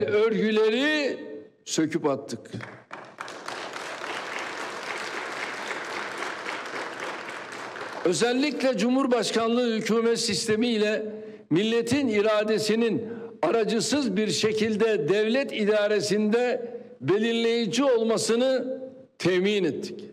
örgüleri söküp attık. Özellikle Cumhurbaşkanlığı hükümet sistemiyle milletin iradesinin aracısız bir şekilde devlet idaresinde belirleyici olmasını temin ettik.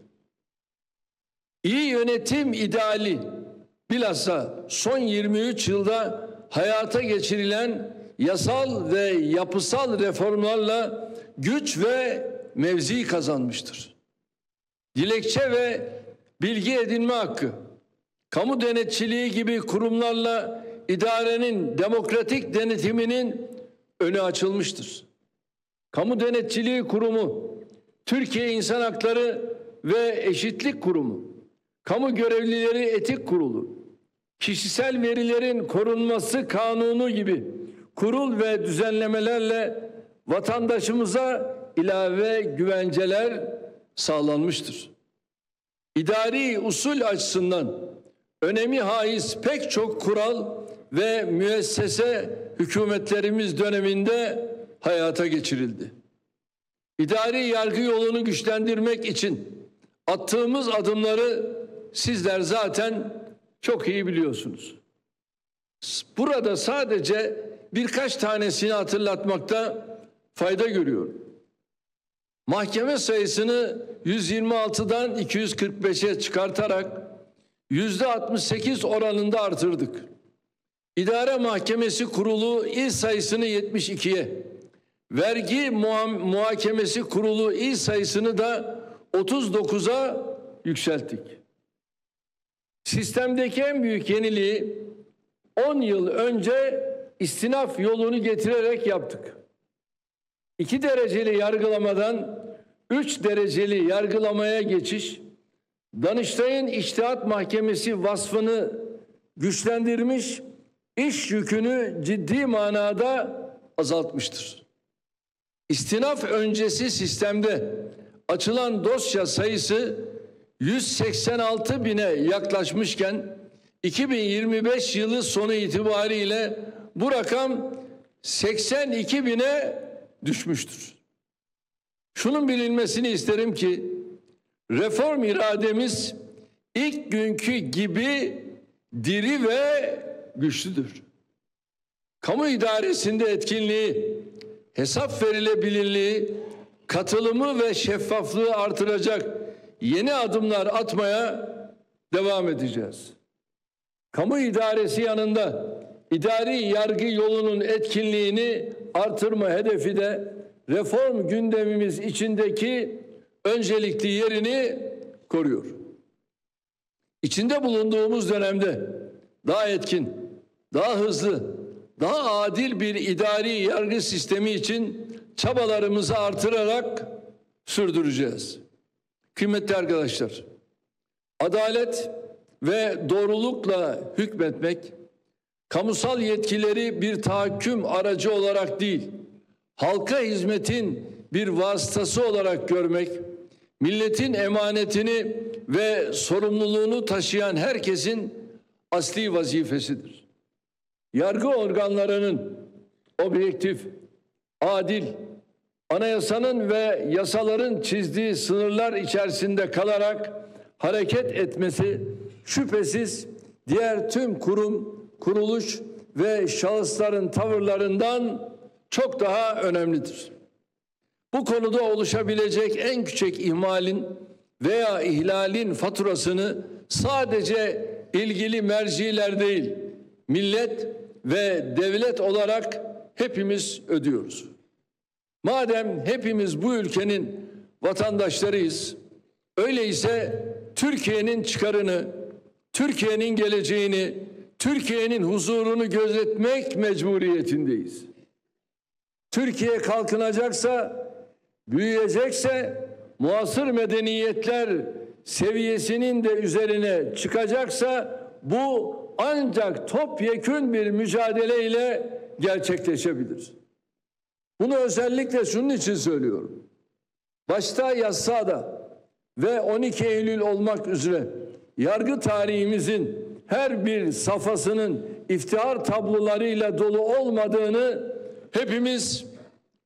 İyi yönetim ideali bilhassa son 23 yılda hayata geçirilen yasal ve yapısal reformlarla güç ve mevzi kazanmıştır. Dilekçe ve bilgi edinme hakkı, kamu denetçiliği gibi kurumlarla idarenin demokratik denetiminin önü açılmıştır. Kamu Denetçiliği Kurumu, Türkiye İnsan Hakları ve Eşitlik Kurumu, Kamu Görevlileri Etik Kurulu, Kişisel Verilerin Korunması Kanunu gibi kurul ve düzenlemelerle vatandaşımıza ilave güvenceler sağlanmıştır. İdari usul açısından önemi haiz pek çok kural ve müessese hükümetlerimiz döneminde hayata geçirildi. İdari yargı yolunu güçlendirmek için attığımız adımları sizler zaten çok iyi biliyorsunuz. Burada sadece birkaç tanesini hatırlatmakta fayda görüyorum. Mahkeme sayısını 126'dan 245'e çıkartarak %68 oranında artırdık. İdare Mahkemesi Kurulu il sayısını 72'ye, Vergi Muhakemesi Kurulu il sayısını da 39'a yükselttik. Sistemdeki en büyük yeniliği 10 yıl önce istinaf yolunu getirerek yaptık. 2 dereceli yargılamadan 3 dereceli yargılamaya geçiş, Danıştay'ın İçtihat Mahkemesi vasfını güçlendirmiş, iş yükünü ciddi manada azaltmıştır. İstinaf öncesi sistemde açılan dosya sayısı 186 bine yaklaşmışken 2025 yılı sonu itibariyle bu rakam 82 bine düşmüştür. Şunun bilinmesini isterim ki reform irademiz ilk günkü gibi diri ve güçlüdür. Kamu idaresinde etkinliği, hesap verilebilirliği, katılımı ve şeffaflığı artıracak yeni adımlar atmaya devam edeceğiz. Kamu idaresi yanında idari yargı yolunun etkinliğini artırma hedefi de reform gündemimiz içindeki öncelikli yerini koruyor. İçinde bulunduğumuz dönemde daha etkin, daha hızlı, daha adil bir idari yargı sistemi için çabalarımızı artırarak sürdüreceğiz. Kıymetli arkadaşlar, adalet ve doğrulukla hükmetmek, kamusal yetkileri bir tahakküm aracı olarak değil, halka hizmetin bir vasıtası olarak görmek, milletin emanetini ve sorumluluğunu taşıyan herkesin asli vazifesidir. Yargı organlarının objektif, adil, anayasanın ve yasaların çizdiği sınırlar içerisinde kalarak hareket etmesi şüphesiz diğer tüm kurum, kuruluş ve şahısların tavırlarından çok daha önemlidir. Bu konuda oluşabilecek en küçük ihmalin veya ihlalin faturasını sadece ilgili merciler değil, millet ve devlet olarak hepimiz ödüyoruz. Madem hepimiz bu ülkenin vatandaşlarıyız, öyleyse Türkiye'nin çıkarını, Türkiye'nin geleceğini, Türkiye'nin huzurunu gözetmek mecburiyetindeyiz. Türkiye kalkınacaksa, büyüyecekse, muasır medeniyetler seviyesinin de üzerine çıkacaksa bu ancak topyekün bir mücadeleyle gerçekleşebilir. Bunu özellikle şunun için söylüyorum. Başta yassada ve 12 Eylül olmak üzere yargı tarihimizin her bir safhasının iftihar tablolarıyla dolu olmadığını hepimiz